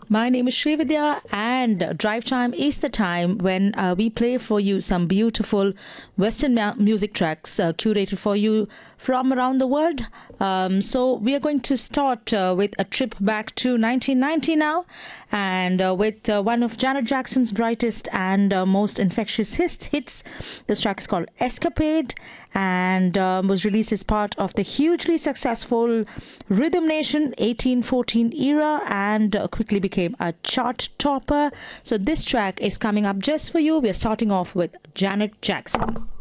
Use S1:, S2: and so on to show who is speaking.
S1: My name is Srividya, and Drive Time is the time when we play for you some beautiful Western music tracks curated for you from around the world. So, we are going to start with a trip back to 1990 now, and with one of Janet Jackson's brightest and most infectious hits. This track is called Escapade and was released as part of the hugely successful Rhythm Nation 1814 era and quickly became a chart topper. So this track is coming up just for you. We're starting off with Janet Jackson.